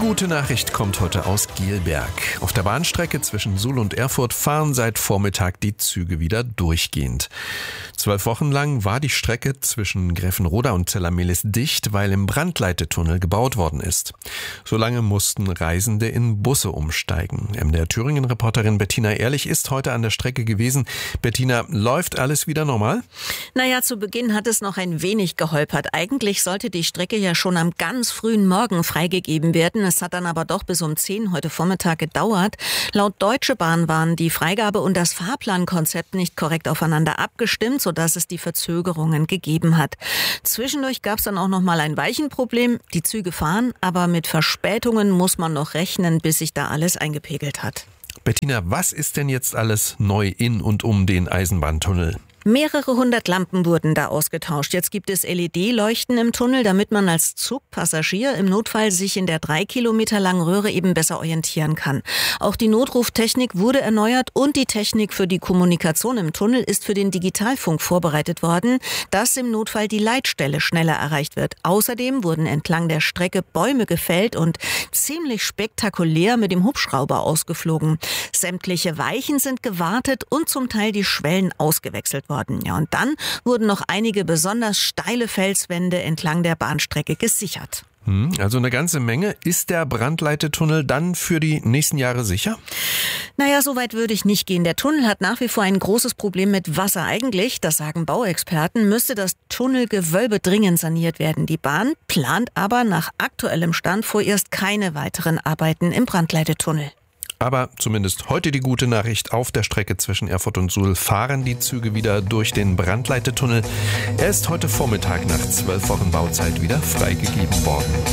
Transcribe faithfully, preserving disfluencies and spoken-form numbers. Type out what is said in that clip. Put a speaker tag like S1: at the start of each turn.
S1: gute Nachricht kommt heute aus Gelberg. Auf der Bahnstrecke zwischen Suhl und Erfurt fahren seit Vormittag die Züge wieder durchgehend. Zwölf Wochen lang war die Strecke zwischen Gräfenroda und Zellamelis dicht, weil im Brandleitetunnel gebaut worden ist. So lange mussten Reisende in Busse umsteigen. M D R Thüringen-Reporterin Bettina Ehrlich ist heute an der Strecke gewesen. Bettina, läuft alles wieder normal?
S2: Naja, zu Beginn hat es noch ein wenig geholpert. Eigentlich sollte die Strecke ja schon am ganz frühen Morgen freigegeben werden. Es hat dann aber doch bis um zehn heute Vormittag gedauert. Laut Deutsche Bahn waren die Freigabe und das Fahrplankonzept nicht korrekt aufeinander abgestimmt, sodass es die Verzögerungen gegeben hat. Zwischendurch gab es dann auch noch mal ein Weichenproblem. Die Züge fahren, aber mit Verspätungen muss man noch rechnen, bis sich da alles eingepegelt hat.
S1: Bettina, was ist denn jetzt alles neu in und um den Eisenbahntunnel?
S2: Mehrere hundert Lampen wurden da ausgetauscht. Jetzt gibt es L E D-Leuchten im Tunnel, damit man als Zugpassagier im Notfall sich in der drei Kilometer langen Röhre eben besser orientieren kann. Auch die Notruftechnik wurde erneuert und die Technik für die Kommunikation im Tunnel ist für den Digitalfunk vorbereitet worden, dass im Notfall die Leitstelle schneller erreicht wird. Außerdem wurden entlang der Strecke Bäume gefällt und ziemlich spektakulär mit dem Hubschrauber ausgeflogen. Sämtliche Weichen sind gewartet und zum Teil die Schwellen ausgewechselt worden. Ja, und dann wurden noch einige besonders steile Felswände entlang der Bahnstrecke gesichert.
S1: Also eine ganze Menge. Ist der Brandleitetunnel dann für die nächsten Jahre sicher?
S2: Naja, so weit würde ich nicht gehen. Der Tunnel hat nach wie vor ein großes Problem mit Wasser. Eigentlich, das sagen Bauexperten, müsste das Tunnelgewölbe dringend saniert werden. Die Bahn plant aber nach aktuellem Stand vorerst keine weiteren Arbeiten im Brandleitetunnel.
S1: Aber zumindest heute die gute Nachricht: Auf der Strecke zwischen Erfurt und Suhl fahren die Züge wieder durch den Brandleitetunnel. Er ist heute Vormittag nach zwölf Wochen Bauzeit wieder freigegeben worden.